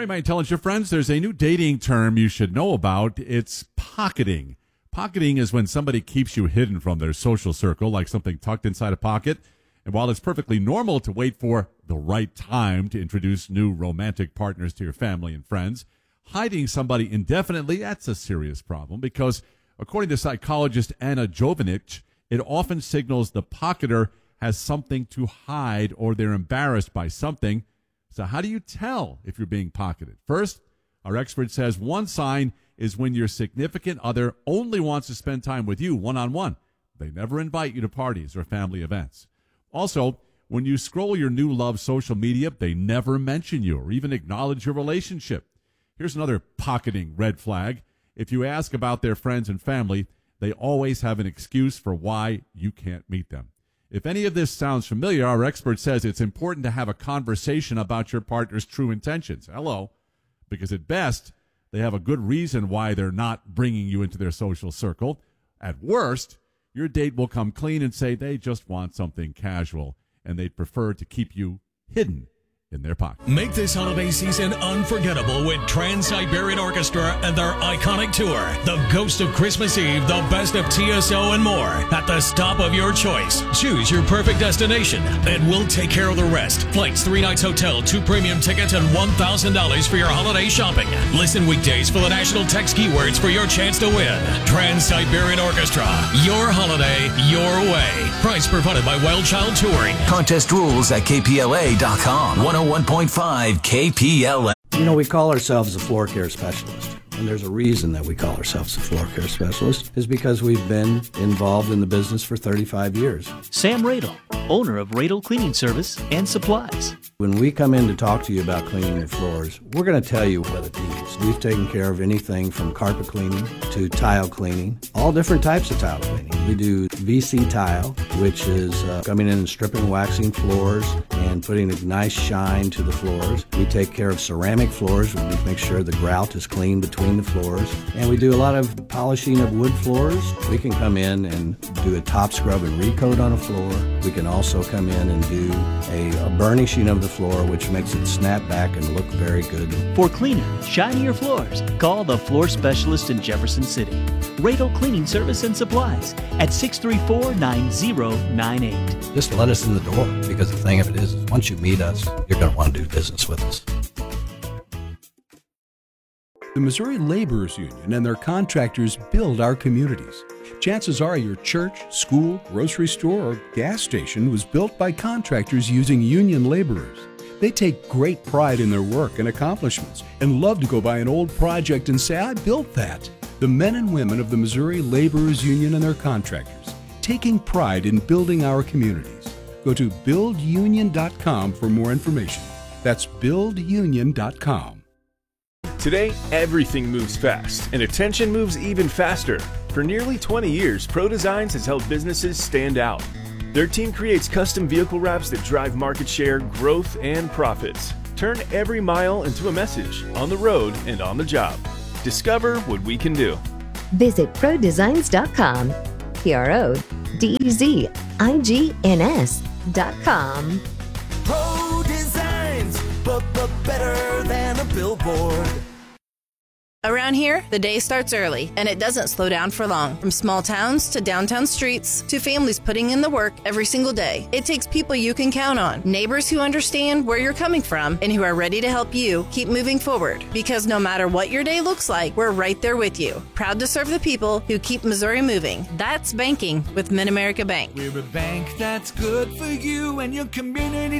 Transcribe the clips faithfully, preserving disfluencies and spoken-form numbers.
right, my intelligent friends, there's a new dating term you should know about. It's pocketing. Pocketing is when somebody keeps you hidden from their social circle, like something tucked inside a pocket. And while it's perfectly normal to wait for the right time to introduce new romantic partners to your family and friends, hiding somebody indefinitely, that's a serious problem because, according to psychologist Anna Jovanich, it often signals the pocketer has something to hide or they're embarrassed by something. So how do you tell if you're being pocketed? First, our expert says one sign is when your significant other only wants to spend time with you one-on-one. They never invite you to parties or family events. Also, when you scroll your new love social media, they never mention you or even acknowledge your relationship. Here's another pocketing red flag. If you ask about their friends and family, they always have an excuse for why you can't meet them. If any of this sounds familiar, our expert says it's important to have a conversation about your partner's true intentions. Hello. Because at best, they have a good reason why they're not bringing you into their social circle. At worst, your date will come clean and say they just want something casual, and they'd prefer to keep you hidden in their pocket. Make this holiday season unforgettable with Trans-Siberian Orchestra and their iconic tour, The Ghost of Christmas Eve, the best of T S O and more, at the stop of your choice. Choose your perfect destination, and we'll take care of the rest. Flights, three nights hotel, two premium tickets, and one thousand dollars for your holiday shopping. Listen weekdays for the national text keywords for your chance to win. Trans-Siberian Orchestra, your holiday, your way. Price provided by Wild Child Touring. Contest rules at K P L A dot com. one oh one point five K P L A. You know, we call ourselves a floor care specialist. And there's a reason that we call ourselves a floor care specialist, is because we've been involved in the business for thirty-five years. Sam Radel, owner of Radel Cleaning Service and Supplies. When we come in to talk to you about cleaning your floors, we're going to tell you what it needs. We've taken care of anything from carpet cleaning to tile cleaning, all different types of tile cleaning. We do V C tile, which is uh, coming in and stripping, waxing floors, and putting a nice shine to the floors. We take care of ceramic floors. We make sure the grout is clean between the floors. And we do a lot of polishing of wood floors. We can come in and do a top scrub and recoat on a floor. We can also come in and do a, a burnishing of the floor, which makes it snap back and look very good. For cleaner, shinier floors, call the floor specialist in Jefferson City. Radel Cleaning Service and Supplies at six three four, nine zero nine eight. Just let us in the door, because the thing of it is, once you meet us, you're going to want to do business with us. The Missouri Laborers Union and their contractors build our communities. Chances are your church, school, grocery store, or gas station was built by contractors using union laborers. They take great pride in their work and accomplishments and love to go by an old project and say, I built that. The men and women of the Missouri Laborers Union and their contractors, taking pride in building our communities. Go to build union dot com for more information. That's build union dot com. Today, everything moves fast, and attention moves even faster. For nearly twenty years, Pro Designs has helped businesses stand out. Their team creates custom vehicle wraps that drive market share, growth, and profits. Turn every mile into a message, on the road and on the job. Discover what we can do. Visit pro designs dot com. P R O D E Z I G N S dot com. Pro Designs, but, but better than a billboard. Around here, the day starts early, and it doesn't slow down for long. From small towns to downtown streets to families putting in the work every single day, it takes people you can count on, neighbors who understand where you're coming from and who are ready to help you keep moving forward. Because no matter what your day looks like, we're right there with you. Proud to serve the people who keep Missouri moving. That's banking with Mid-America Bank. We're a bank that's good for you and your community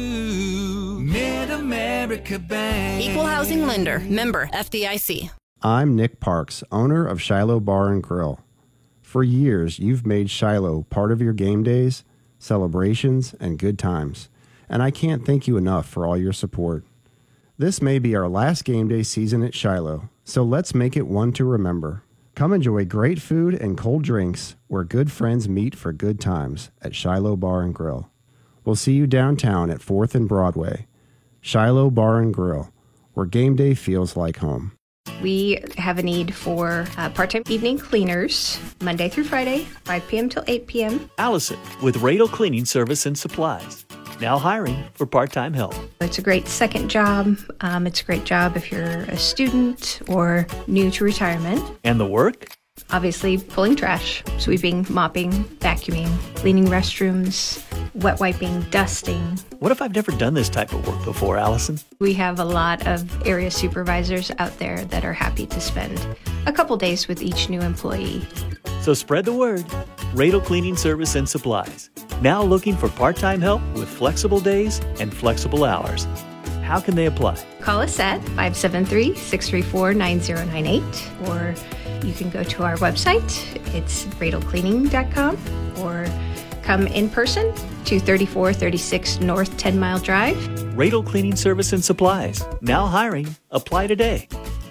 too. Mid-America Bank. Equal housing lender. Member F D I C. I'm Nick Parks, owner of Shiloh Bar and Grill. For years, you've made Shiloh part of your game days, celebrations, and good times, and I can't thank you enough for all your support. This may be our last game day season at Shiloh, so let's make it one to remember. Come enjoy great food and cold drinks where good friends meet for good times at Shiloh Bar and Grill. We'll see you downtown at fourth and Broadway. Shiloh Bar and Grill, where game day feels like home. We have a need for uh, part-time evening cleaners, Monday through Friday, five p.m. till eight p.m. Allison with Radel Cleaning Service and Supplies. now hiring for part-time help. It's a great second job. Um, it's a great job if you're a student or new to retirement. And the work? Obviously, pulling trash, sweeping, mopping, vacuuming, cleaning restrooms, wet wiping, dusting. What if I've never done this type of work before, Allison? We have a lot of area supervisors out there that are happy to spend a couple days with each new employee. So spread the word. Radel Cleaning Service and Supplies. Now looking for part-time help with flexible days and flexible hours. How can they apply? Call us at five seven three, six three four, nine zero nine eight, or you can go to our website. It's radel cleaning dot com, or come in person to thirty-four thirty-six North ten Mile Drive. Radel Cleaning Service and Supplies. Now hiring. Apply today.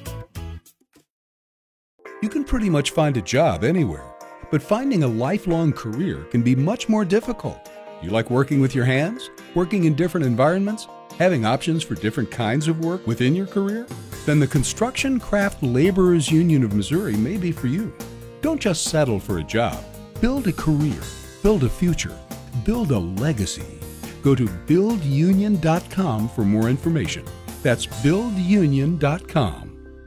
You can pretty much find a job anywhere, but finding a lifelong career can be much more difficult. You like working with your hands? Working in different environments? Having options for different kinds of work within your career? Then the Construction Craft Laborers Union of Missouri may be for you. Don't just settle for a job. Build a career. Build a future. Build a legacy. Go to build union dot com for more information. That's build union dot com.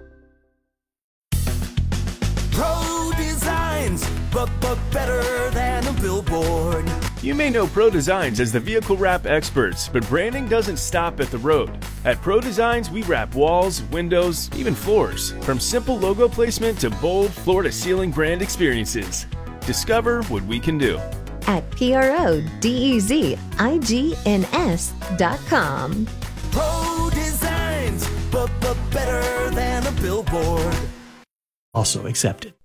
Pro Designs, but, but better than a billboard. You may know Pro Designs as the vehicle wrap experts, but branding doesn't stop at the road. At Pro Designs, we wrap walls, windows, even floors. From simple logo placement to bold floor-to-ceiling brand experiences. Discover what we can do at P R O D E Z I G N S dot com. Pro Designs, but, but better than a billboard. Also accepted.